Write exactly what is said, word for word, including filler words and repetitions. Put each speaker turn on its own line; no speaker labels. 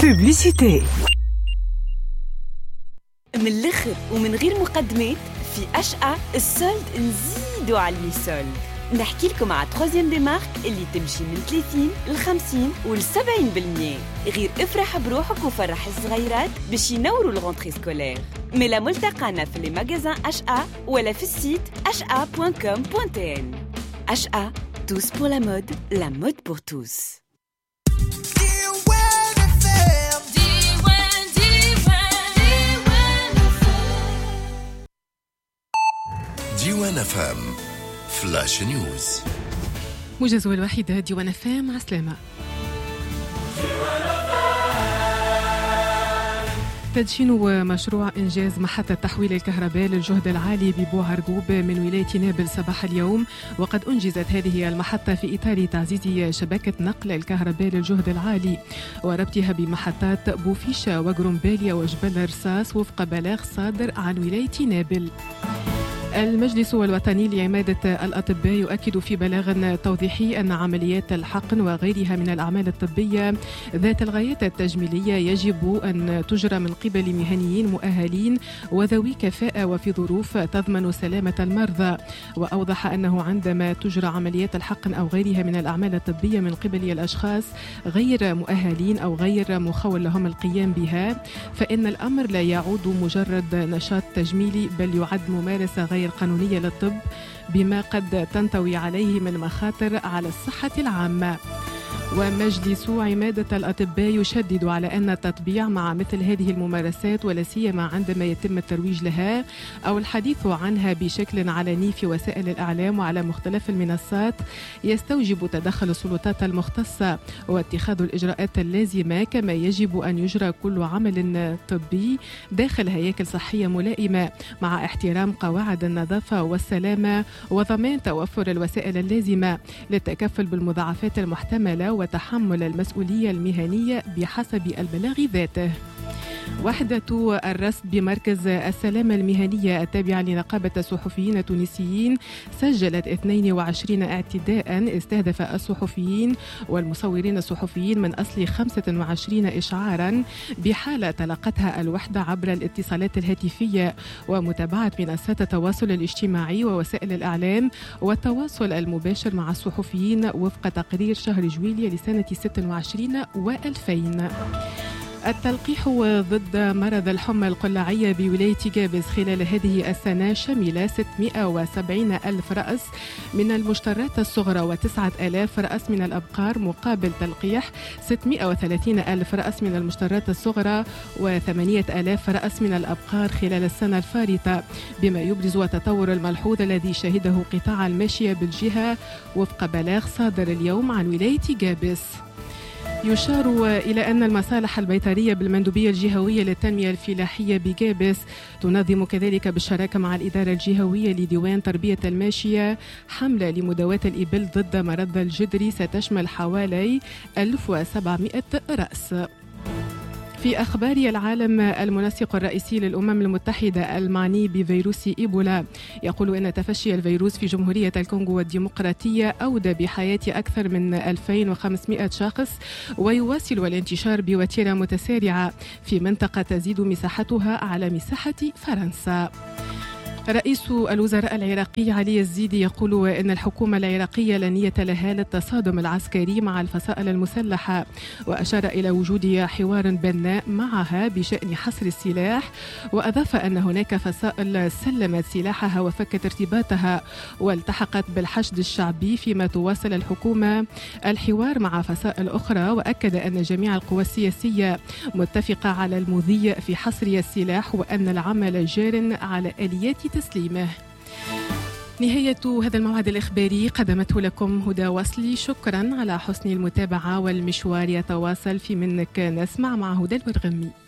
بوبليسيتي.
من الاخر ومن غير مقدمات، في أشقى السولد نزيدوا على الميسولد. نحكي لكم على تروزيام دي مارك اللي تمشي من ثلاثين ل خمسين و سبعين بالمية. غير افرح بروحك وفرح الصغيرات باش ينوروا الغونتري سكولير. ملا ملتقانا في لي ماغازان أشقى ولا في السيت أشقى بوان كوم بوان تي إن. أشقى tous pour la mode, la mode pour tous.
ديوان فام فلاش نيوز.
موجز الواحدة ديوان فام. عسلامة. تدشين مشروع إنجاز محطة تحويل الكهرباء للجهد العالي ببوعرقوب من ولاية نابل صباح اليوم، وقد أنجزت هذه المحطة في إطار تعزيز شبكة نقل الكهرباء للجهد العالي وربطها بمحطات بوفيشة وغرومباليا وجبل رصاص وفق بلاغ صادر عن ولاية نابل. المجلس الوطني لعمادة الأطباء يؤكد في بلاغ توضيحي أن عمليات الحقن وغيرها من الأعمال الطبية ذات الغايات التجميلية يجب أن تجرى من قبل مهنيين مؤهلين وذوي كفاءة وفي ظروف تضمن سلامة المرضى. وأوضح أنه عندما تجرى عمليات الحقن أو غيرها من الأعمال الطبية من قبل الأشخاص غير مؤهلين أو غير مخول لهم القيام بها، فإن الأمر لا يعود مجرد نشاط تجميلي، بل يعد ممارسة غير قانونية للطب بما قد تنطوي عليه من مخاطر على الصحة العامة. ومجلس عمادة الأطباء يشدد على أن التطبيع مع مثل هذه الممارسات ولا سيما عندما يتم الترويج لها أو الحديث عنها بشكل علني في وسائل الإعلام وعلى مختلف المنصات يستوجب تدخل السلطات المختصة واتخاذ الإجراءات اللازمة، كما يجب أن يجرى كل عمل طبي داخل هياكل صحية ملائمة مع احترام قواعد النظافة والسلامة وضمان توفر الوسائل اللازمة للتكفل بالمضاعفات المحتملة وتحمل المسؤولية المهنية بحسب البلاغ ذاته. وحدة الرصد بمركز السلامة المهنية التابعة لنقابة الصحفيين التونسيين سجلت اثنين وعشرين اعتداء استهدف الصحفيين والمصورين الصحفيين من أصل خمسة وعشرين إشعارا بحالة تلقتها الوحدة عبر الاتصالات الهاتفية ومتابعة منصات التواصل الاجتماعي ووسائل الإعلام والتواصل المباشر مع الصحفيين وفق تقرير شهر جويلية لسنة ستة وعشرين وألفين. التلقيح ضد مرض الحمى القلاعية بولاية جابس خلال هذه السنة شمل ستمائة وسبعين ألف رأس من المشترات الصغرى وتسعة آلاف رأس من الأبقار، مقابل تلقيح ستمائة وثلاثين ألف رأس من المشترات الصغرى وثمانية آلاف رأس من الأبقار خلال السنة الفارطة، بما يبرز التطور الملحوظ الذي شهده قطاع الماشية بالجهة وفق بلاغ صادر اليوم عن ولاية جابس. يشار إلى أن المصالح البيطرية بالمندوبية الجهوية للتنمية الفلاحية بجابس تنظم كذلك بالشراكة مع الإدارة الجهوية لديوان تربية الماشية حملة لمداواة الإبل ضد مرض الجدري ستشمل حوالي ألف وسبعمائة رأس. في أخبار العالم، المنسق الرئيسي للأمم المتحدة المعني بفيروس إيبولا يقول أن تفشي الفيروس في جمهورية الكونغو الديمقراطية أودى بحياة أكثر من ألفين وخمسمائة شخص ويواصل الانتشار بوتيرة متسارعة في منطقة تزيد مساحتها على مساحة فرنسا. رئيس الوزراء العراقي علي الزيدي يقول أن الحكومة العراقية لا نية لها للتصادم العسكري مع الفصائل المسلحة، وأشار إلى وجود حوار بناء معها بشأن حصر السلاح، وأضاف أن هناك فصائل سلمت سلاحها وفكت ارتباطها والتحقت بالحشد الشعبي، فيما تواصل الحكومة الحوار مع فصائل أخرى، وأكد أن جميع القوى السياسية متفقة على المضي في حصر السلاح وأن العمل جار على آليات تسليمه. نهاية هذا الموعد الإخباري قدمته لكم هدى وصلي. شكرا على حسن المتابعة، والمشوار يتواصل في منك نسمع مع هدى الورغمي.